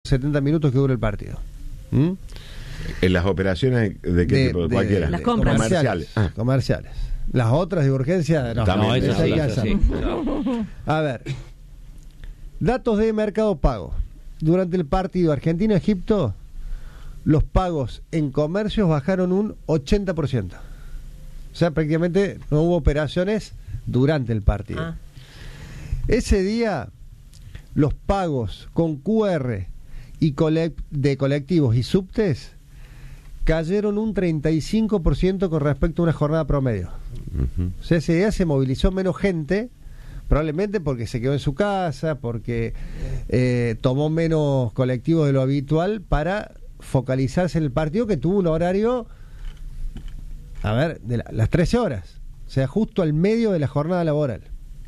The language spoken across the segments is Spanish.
70 minutos que dura el partido. ¿Mm? En las operaciones de qué tipo, de cualquiera. Las compras. Comerciales. Las otras de urgencia, no, eso hay que sí, hacer. A ver, datos de Mercado Pago. Durante el partido Argentina-Egipto, los pagos en comercios bajaron un 80%. O sea, prácticamente no hubo operaciones durante el partido. Ese día, los pagos con QR y de colectivos y subtes cayeron un 35% con respecto a una jornada promedio. O sea, ese día se movilizó menos gente, probablemente porque se quedó en su casa, porque tomó menos colectivos de lo habitual para focalizarse en el partido, que tuvo un horario, a ver, de las 13 horas, o sea, justo al medio de la jornada laboral.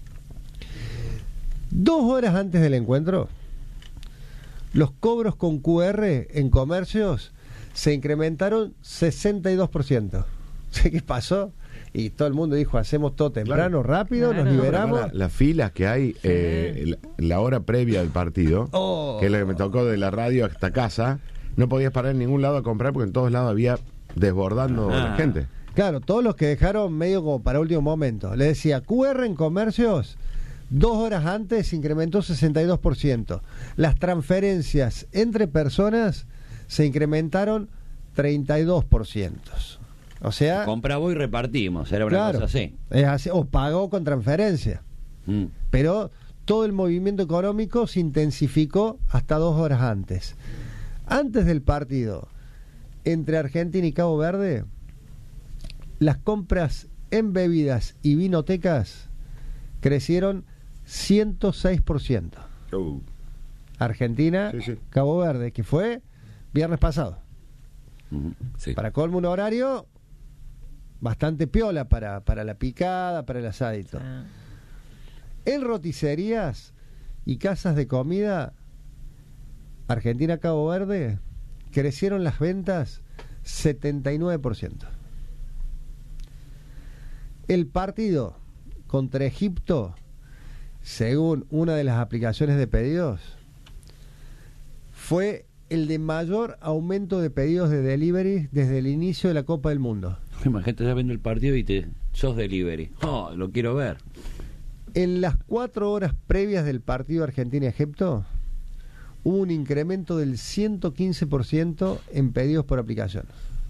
2 horas antes del encuentro, los cobros con QR en comercios se incrementaron 62%. ¿Qué pasó? Y todo el mundo dijo, hacemos todo temprano, rápido, nos liberamos. Las filas que hay, la hora previa del partido, que es la que me tocó de la radio hasta casa, no podías parar en ningún lado a comprar porque en todos lados había desbordando la gente. Claro, todos los que dejaron medio como para último momento. Le decía, QR en comercios, 2 horas antes se incrementó 62%. Las transferencias entre personas se incrementaron 32%. O sea, compramos y repartimos, era una cosa así. Es así, o pagó con transferencia. Pero todo el movimiento económico se intensificó hasta 2 horas antes. Antes del partido entre Argentina y Cabo Verde, las compras en bebidas y vinotecas crecieron 106%. Argentina, Cabo Verde, que fue viernes pasado. Para colmo, un horario bastante piola para la picada, para el asadito. En roticerías y casas de comida, Argentina-Cabo Verde, crecieron las ventas 79%. El partido contra Egipto, según una de las aplicaciones de pedidos, fue el de mayor aumento de pedidos de delivery desde el inicio de la Copa del Mundo. Imagínate, ya viendo el partido y sos delivery. Lo quiero ver. En las 4 horas previas del partido Argentina-Egipto, hubo un incremento del 115% en pedidos por aplicación.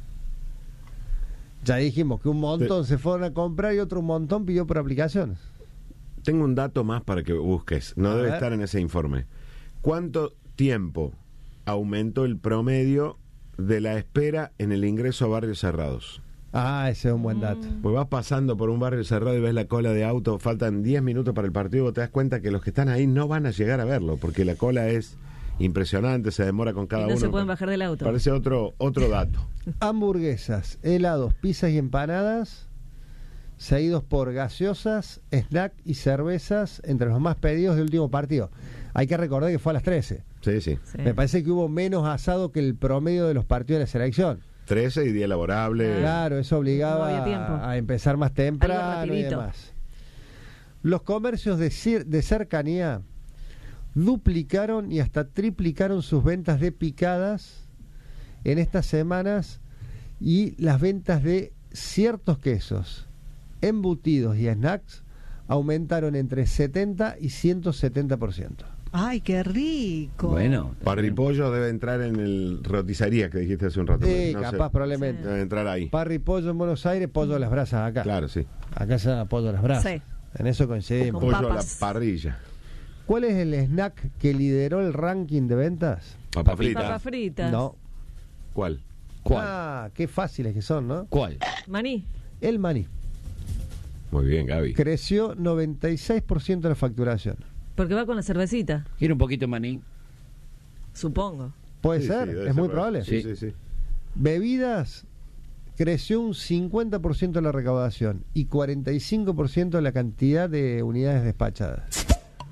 Ya dijimos que un montón se fueron a comprar y otro montón pidió por aplicaciones. Tengo un dato más para que busques. No debe estar en ese informe. ¿Cuánto tiempo aumentó el promedio de la espera en el ingreso a barrios cerrados? Ese es un buen dato. Pues vas pasando por un barrio cerrado y ves la cola de auto, faltan 10 minutos para el partido, y te das cuenta que los que están ahí no van a llegar a verlo, porque la cola es impresionante, se demora con cada uno. No se pueden bajar del auto. Parece otro dato. Hamburguesas, helados, pizzas y empanadas, seguidos por gaseosas, snack y cervezas, entre los más pedidos del último partido. Hay que recordar que fue a las 13. Sí. Me parece que hubo menos asado que el promedio de los partidos de la selección. 13 y día laborable. Claro, eso obligaba a empezar más temprano y demás. Los comercios de cercanía duplicaron y hasta triplicaron sus ventas de picadas en estas semanas, y las ventas de ciertos quesos, embutidos y snacks aumentaron entre 70 y 170%. ¡Ay, qué rico! Bueno, Parripollo debe entrar en el roticería que dijiste hace un rato. Sí, no capaz, sé. probablemente. Debe entrar ahí. Parripollo en Buenos Aires, pollo a las brasas acá. Claro, sí. Acá se llama pollo a las brasas. Sí. En eso coincidimos. Con Pollo papas. a la parrilla. ¿Cuál es el snack que lideró el ranking de ventas? Papa frita. Papas fritas. No. ¿Cuál? Qué fáciles que son, ¿no? ¿Cuál? Maní. El maní. Muy bien, Gaby. Creció 96% de la facturación. Porque va con la cervecita, ¿Quiere un poquito de maní? supongo. Puede Sí, ser, debe es ser muy probable. probable. Sí. Bebidas, creció un 50% la recaudación y 45% la cantidad de unidades despachadas.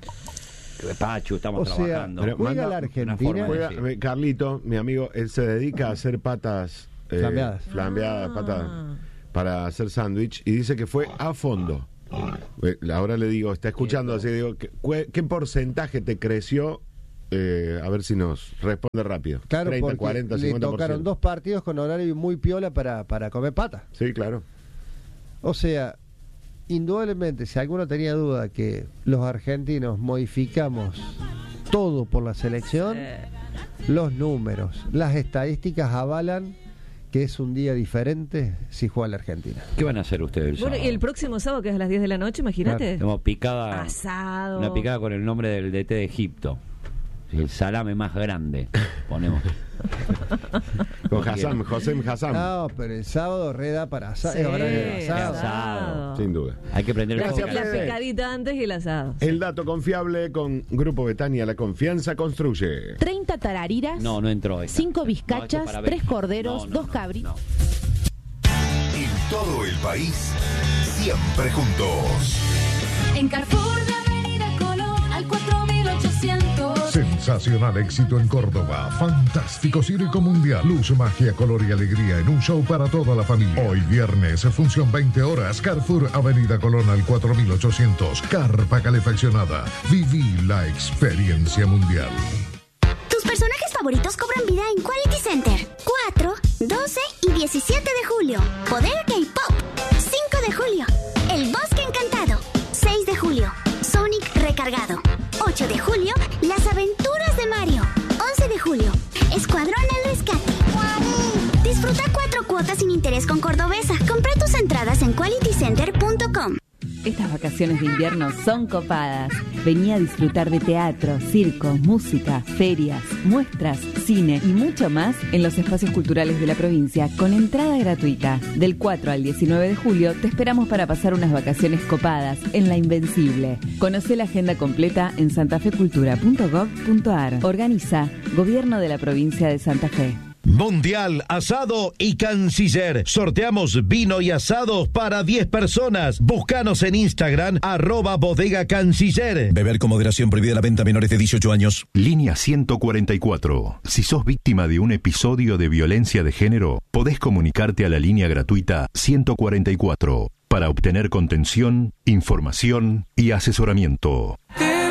Pachu, estamos trabajando. Pero juega la Argentina. Carlito, mi amigo, él se dedica a hacer patas flambeadas, patadas, para hacer sándwich, y dice que fue a fondo. Ahora le digo, está escuchando así, digo, ¿qué porcentaje te creció a ver si nos responde rápido. Claro, 30, porque 40, le 50%. tocaron 2 partidos con horario muy piola para comer pata. Sí, claro. O sea, indudablemente, si alguno tenía duda que los argentinos modificamos todo por la selección, los números, las estadísticas avalan que es un día diferente si juega la Argentina. ¿Qué van a hacer ustedes el Bueno, sábado? y el próximo sábado, que es a las 10 de la noche, imagínate. Tenemos picada. Asado. Una picada con el nombre del DT de Egipto. El salame más grande. Ponemos. Con Hassan, José Hassan. No, pero el sábado reda para asado. Sí, Horario de asado. asado. Sin duda. Hay que prender el Gracias, foco. La Fede. picadita antes y el asado. El dato confiable con Grupo Betania, la confianza construye. 30 tarariras, No entró esta. 5 No, bizcachas, esto para 3 ver. corderos, No, 2 cabritos. no. En todo el país, siempre juntos. En Carrefour de Avenida Colón al 4800. Sensacional éxito en Córdoba. Fantástico circo mundial. Luz, magia, color y alegría en un show para toda la familia. Hoy viernes, función 20 horas. Carrefour Avenida Colón al 4800. Carpa calefaccionada. Viví la experiencia mundial. Tus personajes favoritos cobran vida en Quality Center. 4, 12 y 17 de julio. Poder K-Pop. 5 de julio. El Bosque Encantado. 6 de julio. Sonic Recargado. 8 de julio. Las Aventuras de Mario. 11 de julio. Escuadrón al Rescate. Disfruta 4 cuotas sin interés con Cordobesa. Compra tus entradas en qualitycenter.com. Estas vacaciones de invierno son copadas. Vení a disfrutar de teatro, circo, música, ferias, muestras, cine y mucho más en los espacios culturales de la provincia con entrada gratuita. Del 4 al 19 de julio te esperamos para pasar unas vacaciones copadas en La Invencible. Conoce la agenda completa en santafecultura.gov.ar. Organiza Gobierno de la Provincia de Santa Fe. Mundial Asado y Canciller. Sorteamos vino y asados para 10 personas. Búscanos en Instagram, @bodega canciller. Beber con moderación, prohibida la venta a menores de 18 años. Línea 144. Si sos víctima de un episodio de violencia de género, podés comunicarte a la línea gratuita 144 para obtener contención, información y asesoramiento.